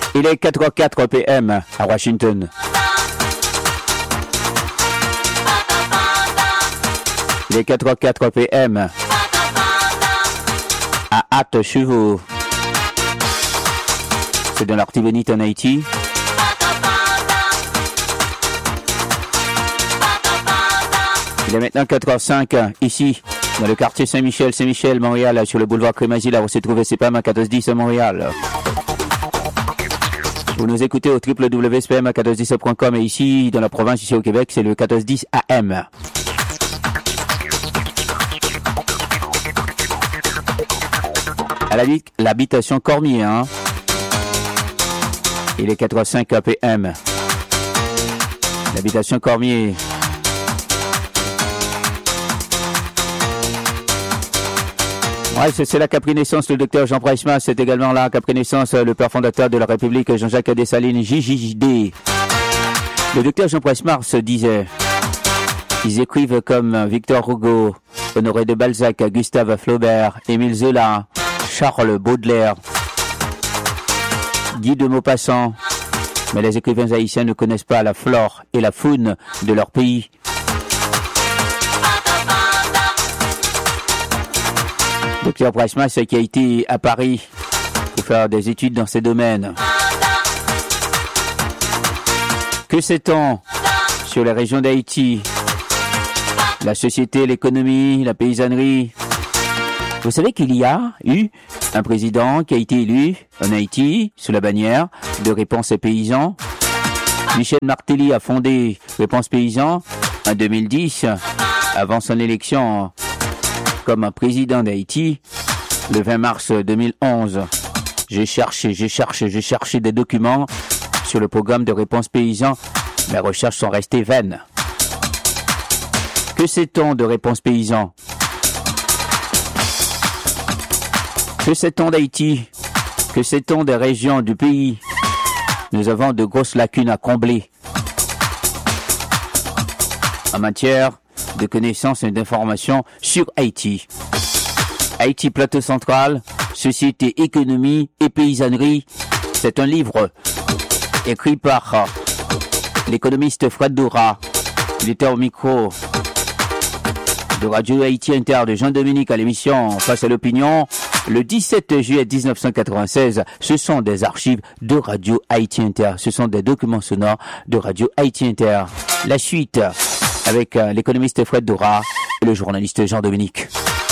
Il est 4h04 PM à Washington. Il est 4h04 PM à Haute-Chevaux. C'est dans l'Artibonite en Haïti. Il est maintenant 4h05 ici, dans le quartier Saint-Michel, Montréal, sur le boulevard Crémazie, là où se trouve CPM à 1410 à Montréal. Vous nous écoutez au www.spm1410.com et ici, dans la province, ici au Québec, c'est le 1410 AM. À l'habitation Cormier, hein. Il est 4h05 PM. L'habitation Cormier. Ouais, c'est là qu'a pris naissance le docteur Jean Pricemas. C'est également là qu'a pris naissance le père fondateur de la République, Jean-Jacques Dessalines, JJD. Le docteur Jean Pricemas se disait, ils écrivent comme Victor Hugo, Honoré de Balzac, Gustave Flaubert, Émile Zola, Charles Baudelaire, Guy de Maupassant. Mais les écrivains haïtiens ne connaissent pas la flore et la faune de leur pays. Docteur Pricemas qui a été à Paris pour faire des études dans ces domaines. Que sait-on sur les régions d'Haïti? La société, l'économie, la paysannerie. Vous savez qu'il y a eu un président qui a été élu en Haïti sous la bannière de Réponse Paysans. Michel Martelly a fondé Réponse Paysans en 2010 avant son élection comme président d'Haïti le 20 mars 2011. J'ai cherché des documents sur le programme de Réponse Paysans. Mes recherches sont restées vaines. Que sait-on de Réponse Paysans? Que sait-on d'Haïti? Que sait-on des régions du pays? Nous avons de grosses lacunes à combler en matière de connaissances et d'informations sur Haïti. Haïti Plateau Central, Société, Économie et Paysannerie. C'est un livre écrit par l'économiste Fred Dora. Il était au micro de Radio Haïti Inter de Jean-Dominique à l'émission Face à l'opinion. Le 17 juillet 1996, ce sont des archives de Radio Haïti Inter. Ce sont des documents sonores de Radio Haïti Inter. La suite avec l'économiste Fred Dora et le journaliste Jean-Dominique.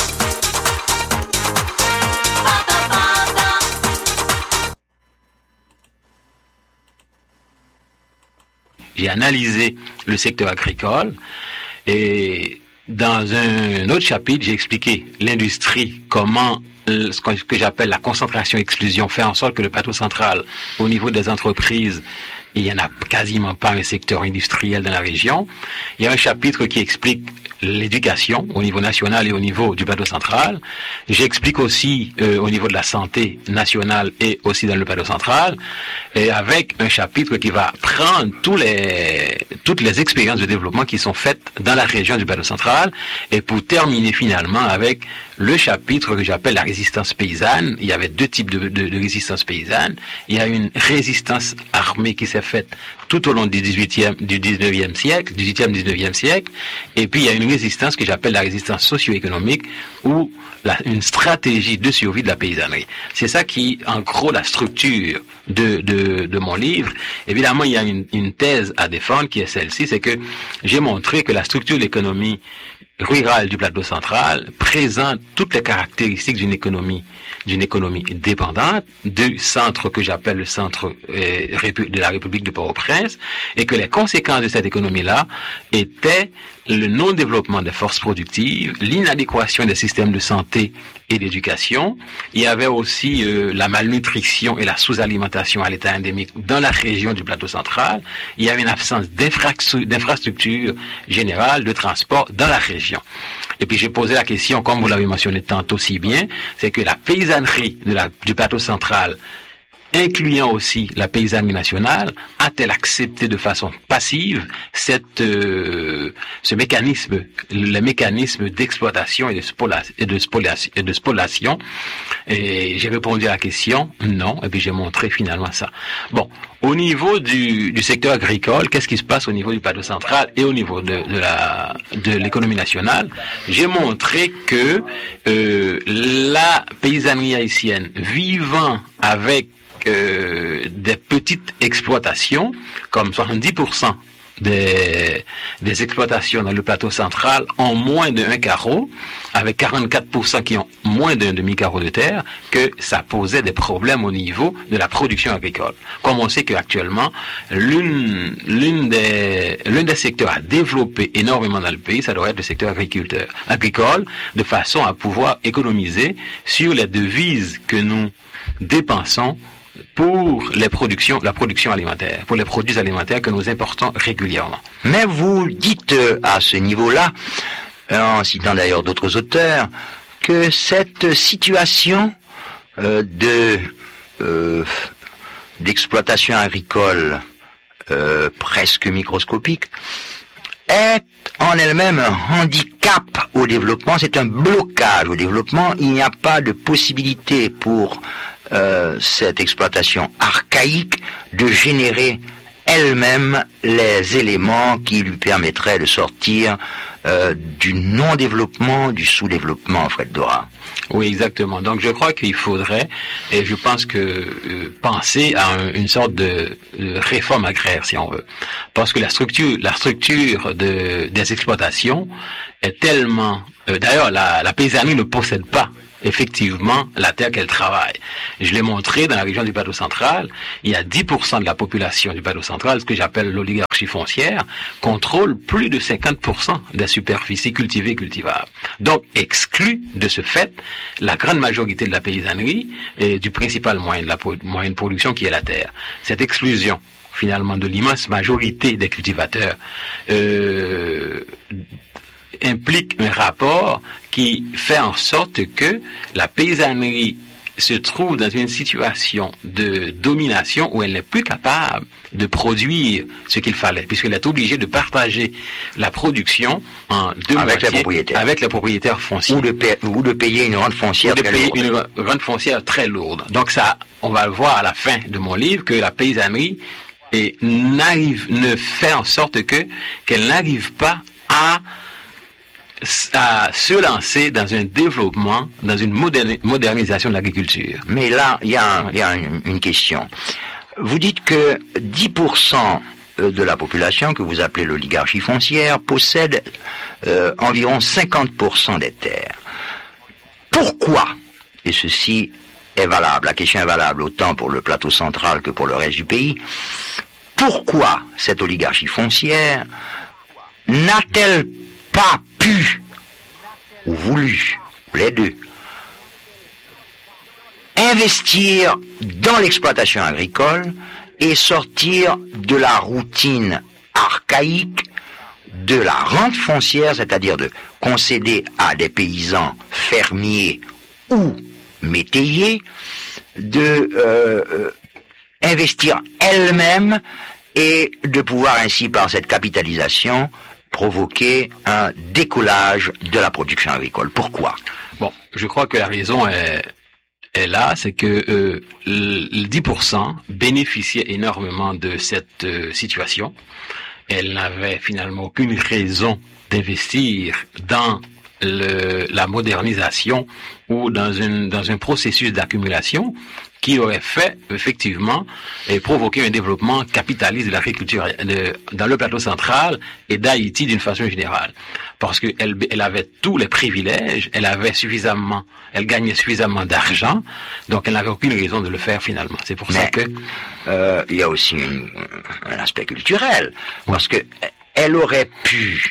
J'ai analysé le secteur agricole et dans un autre chapitre, j'ai expliqué l'industrie, comment ce que j'appelle la concentration-exclusion fait en sorte que le plateau central, au niveau des entreprises, il n'y en a quasiment pas un secteur industriel dans la région. Il y a un chapitre qui explique l'éducation au niveau national et au niveau du plateau central. J'explique aussi au niveau de la santé nationale et aussi dans le plateau central, et avec un chapitre qui va prendre toutes les expériences de développement qui sont faites dans la région du plateau central, et pour terminer finalement avec le chapitre que j'appelle la résistance paysanne. Il y avait deux types de résistance paysanne. Il y a une résistance armée qui s'est faite tout au long du 19e siècle, et puis il y a une résistance que j'appelle la résistance socio-économique, ou une stratégie de survie de la paysannerie. C'est ça qui, en gros, la structure de mon livre. Évidemment, il y a une thèse à défendre qui est celle-ci, c'est que j'ai montré que la structure de l'économie rurale du plateau central présente toutes les caractéristiques d'une économie dépendante du centre que j'appelle le centre de la République de Port-au-Prince, et que les conséquences de cette économie-là étaient le non-développement des forces productives, l'inadéquation des systèmes de santé et d'éducation. Il y avait aussi la malnutrition et la sous-alimentation à l'état endémique dans la région du plateau central. Il y avait une absence d'infrastructure générale de transport dans la région. Et puis j'ai posé la question, comme vous l'avez mentionné tantôt si bien, c'est que la paysannerie du plateau central incluant aussi la paysannerie nationale, a-t-elle accepté de façon passive ce mécanisme, le mécanisme d'exploitation et de spoliation? Et j'ai répondu à la question, non, et puis j'ai montré finalement ça. Bon, au niveau du secteur agricole, qu'est-ce qui se passe au niveau du plateau central et au niveau de l'économie nationale? J'ai montré que la paysannerie haïtienne vivant avec des petites exploitations, comme 70% des exploitations dans le plateau central ont moins de 1 carreau, avec 44% qui ont moins d'un demi-carreau de terre, que ça posait des problèmes au niveau de la production agricole. Comme on sait qu'actuellement, l'un des secteurs à développer énormément dans le pays, ça doit être le secteur agricole, de façon à pouvoir économiser sur les devises que nous dépensons pour la production alimentaire, pour les produits alimentaires que nous importons régulièrement. Mais vous dites à ce niveau-là, en citant d'ailleurs d'autres auteurs, que cette situation d'exploitation agricole presque microscopique est en elle-même un handicap au développement, c'est un blocage au développement. Il n'y a pas de possibilité pour cette exploitation archaïque de générer elle-même les éléments qui lui permettraient de sortir du non-développement, du sous-développement, Fred Dora. Oui, exactement. Donc je crois qu'il faudrait, et je pense que penser à une sorte de réforme agraire, si on veut, parce que la structure des exploitations est tellement, d'ailleurs la paysannerie ne possède pas effectivement la terre qu'elle travaille. Je l'ai montré dans la région du plateau central, il y a 10% de la population du plateau central, ce que j'appelle l'oligarchie foncière, contrôle plus de 50% des superficies cultivées et cultivables. Donc, exclut de ce fait la grande majorité de la paysannerie et du principal moyen de production qui est la terre. Cette exclusion, finalement, de l'immense majorité des cultivateurs, implique un rapport qui fait en sorte que la paysannerie se trouve dans une situation de domination où elle n'est plus capable de produire ce qu'il fallait, puisqu'elle est obligée de partager la production en deux moitiés avec les propriétaires fonciers. Ou de payer une rente foncière très lourde. Donc ça, on va le voir à la fin de mon livre, que la paysannerie ne fait en sorte qu'elle n'arrive pas à se lancer dans un développement, dans une modernisation de l'agriculture. Mais là, il y a une question. Vous dites que 10% de la population, que vous appelez l'oligarchie foncière, possède environ 50% des terres. Pourquoi, et ceci est valable, la question est valable autant pour le plateau central que pour le reste du pays, pourquoi cette oligarchie foncière n'a-t-elle pas pu, ou voulu, les deux, investir dans l'exploitation agricole et sortir de la routine archaïque de la rente foncière, c'est-à-dire de concéder à des paysans fermiers ou métayers de investir elle-même et de pouvoir ainsi, par cette capitalisation, provoquer un décollage de la production agricole. Pourquoi? Bon, je crois que la raison est là, c'est que 10% bénéficiaient énormément de cette situation. Elle n'avait finalement aucune raison d'investir dans la modernisation ou dans un processus d'accumulation qui aurait fait, effectivement, provoquer un développement capitaliste de l'agriculture dans le plateau central et d'Haïti d'une façon générale. Parce qu'elle avait tous les privilèges, elle gagnait suffisamment d'argent, donc elle n'avait aucune raison de le faire finalement. C'est pour ça que... il y a aussi un aspect culturel, parce que elle aurait pu,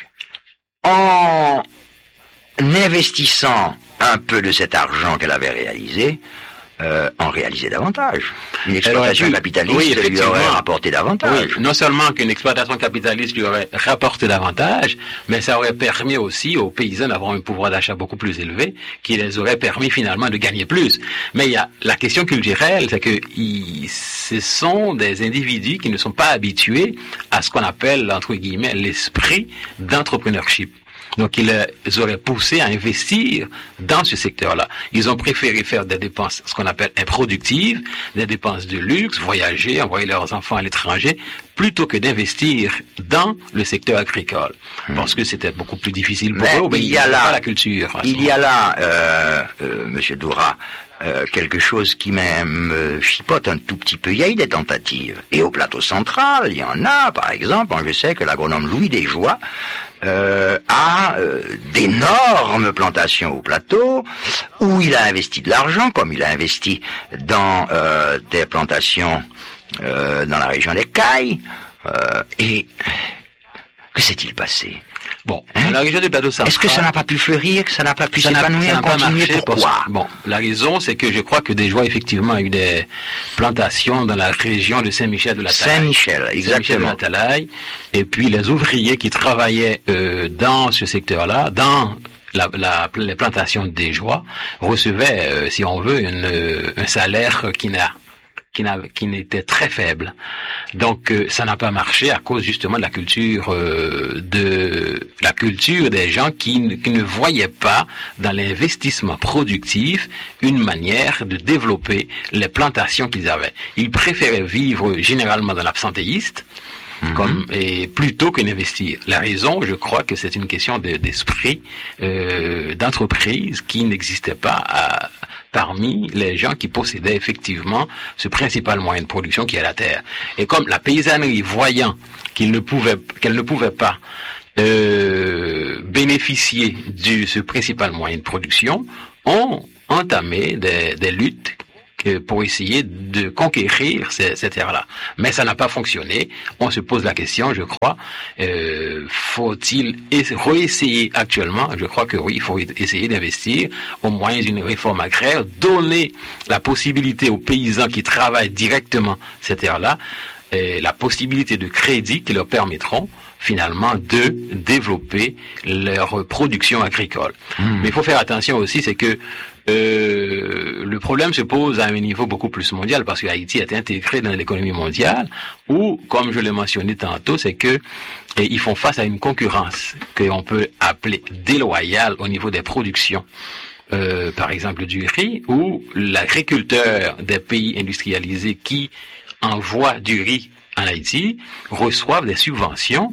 en investissant un peu de cet argent qu'elle avait réalisé, en réaliser davantage. Une exploitation capitaliste lui aurait rapporté davantage. Oui, non seulement qu'une exploitation capitaliste lui aurait rapporté davantage, mais ça aurait permis aussi aux paysans d'avoir un pouvoir d'achat beaucoup plus élevé, qui les aurait permis finalement de gagner plus. Mais il y a la question culturelle, c'est que ce sont des individus qui ne sont pas habitués à ce qu'on appelle, entre guillemets, l'esprit d'entrepreneurship. Donc, ils les auraient poussés à investir dans ce secteur-là. Ils ont préféré faire des dépenses, ce qu'on appelle improductives, des dépenses de luxe, voyager, envoyer leurs enfants à l'étranger, plutôt que d'investir dans le secteur agricole. Parce que c'était beaucoup plus difficile pour eux, mais il y a là la culture. Il y a là, Monsieur Doura, quelque chose qui me chipote un tout petit peu. Il y a eu des tentatives. Et au plateau central, il y en a, par exemple, je sais que l'agronome Louis Desjoie a d'énormes plantations au plateau, où il a investi de l'argent, comme il a investi dans des plantations dans la région des Cailles. Et que s'est-il passé? Bon, la région du plateau central... Est-ce que ça n'a pas pu fleurir, que ça n'a pas pu s'épanouir, continuer? Pourquoi? Bon, la raison, c'est que je crois que Desjoie, effectivement, a eu des plantations dans la région de Saint-Michel de la Talaye. Saint-Michel, exactement. Saint-Michel de la Talaye. Et puis, les ouvriers qui travaillaient dans ce secteur-là, dans les plantations de Desjoie, recevaient, si on veut, un salaire qui n'était très faible. Donc ça n'a pas marché à cause justement de la culture des gens qui ne voyaient pas dans l'investissement productif une manière de développer les plantations qu'ils avaient. Ils préféraient vivre généralement dans l'absentéiste et plutôt que d'investir. La raison, je crois que c'est une question d'esprit d'entreprise qui n'existait pas parmi les gens qui possédaient effectivement ce principal moyen de production qui est la terre. Et comme la paysannerie, voyant qu'elle ne pouvait pas bénéficier de ce principal moyen de production, ont entamé des luttes pour essayer de conquérir ces terres-là. Mais ça n'a pas fonctionné. On se pose la question, je crois, faut-il réessayer actuellement? Je crois que oui, il faut essayer d'investir au moyen d'une réforme agraire, donner la possibilité aux paysans qui travaillent directement ces terres-là, la possibilité de crédits qui leur permettront finalement de développer leur production agricole. Mais il faut faire attention aussi, c'est que le problème se pose à un niveau beaucoup plus mondial parce que Haïti est intégré dans l'économie mondiale où, comme je l'ai mentionné tantôt, c'est que ils font face à une concurrence qu'on peut appeler déloyale au niveau des productions. Par exemple du riz, où l'agriculteur des pays industrialisés qui envoient du riz en Haïti reçoivent des subventions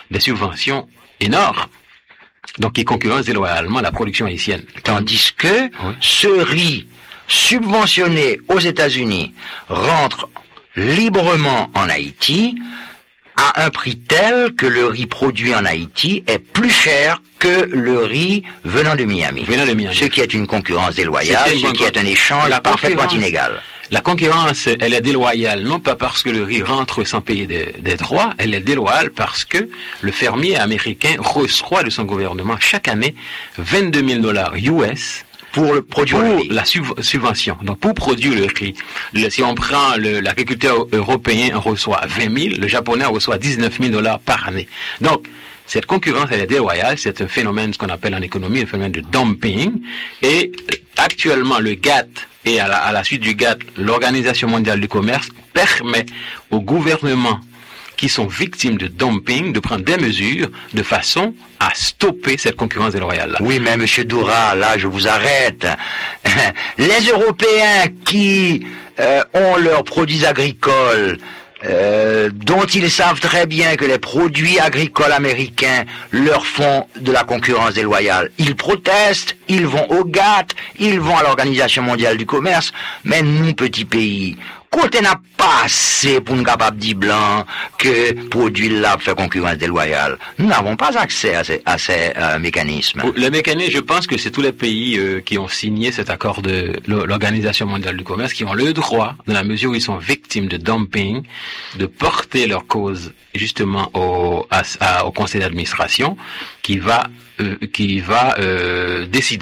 énormes. Donc, ils concurrencent déloyalement la production haïtienne. Tandis que ce riz subventionné aux États-Unis rentre librement en Haïti à un prix tel que le riz produit en Haïti est plus cher que le riz venant de Miami. Ce qui est une concurrence déloyale, ce qui est un échange parfaitement inégal. La concurrence, elle est déloyale, non pas parce que le riz rentre sans payer des droits, elle est déloyale parce que le fermier américain reçoit de son gouvernement chaque année $22,000 US pour le produire le riz. La subvention. Donc pour produire le riz. Si on prend l'agriculteur européen en reçoit 20 000, le japonais en reçoit $19,000 par année. Donc cette concurrence, elle est déloyale, c'est un phénomène, ce qu'on appelle en économie, un phénomène de dumping. Et actuellement, le GATT et à la suite du GATT, l'Organisation mondiale du commerce permet aux gouvernements qui sont victimes de dumping de prendre des mesures de façon à stopper cette concurrence déloyale-là. Oui, mais Monsieur Doura, là, je vous arrête. Les Européens qui ont leurs produits agricoles dont ils savent très bien que les produits agricoles américains leur font de la concurrence déloyale. Ils protestent, ils vont au GATT, ils vont à l'Organisation mondiale du commerce, mais nous, petits pays, côté n'a pas assez pour nous capables de dire blanc que produit là fait concurrence déloyale. Nous n'avons pas accès à ces mécanismes. Le mécanisme, je pense que c'est tous les pays qui ont signé cet accord de l'Organisation mondiale du commerce qui ont le droit, dans la mesure où ils sont victimes de dumping, de porter leur cause justement au conseil d'administration qui va décider.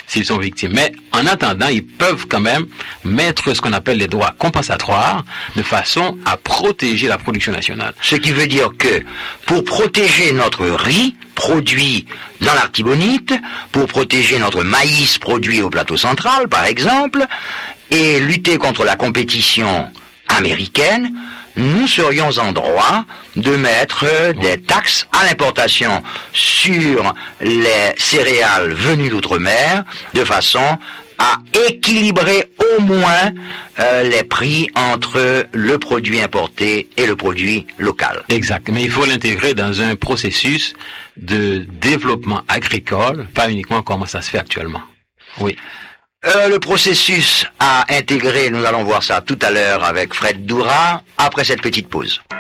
s'ils sont victimes. Mais en attendant, ils peuvent quand même mettre ce qu'on appelle les droits compensatoires de façon à protéger la production nationale. Ce qui veut dire que pour protéger notre riz produit dans l'Artibonite, pour protéger notre maïs produit au plateau central, par exemple, et lutter contre la compétition américaine, nous serions en droit de mettre des taxes à l'importation sur les céréales venues d'outre-mer, de façon à équilibrer au moins les prix entre le produit importé et le produit local. Exact, mais il faut l'intégrer dans un processus de développement agricole, pas uniquement comment ça se fait actuellement. Oui. Le processus à intégrer, nous allons voir ça tout à l'heure avec Fred Doura, après cette petite pause.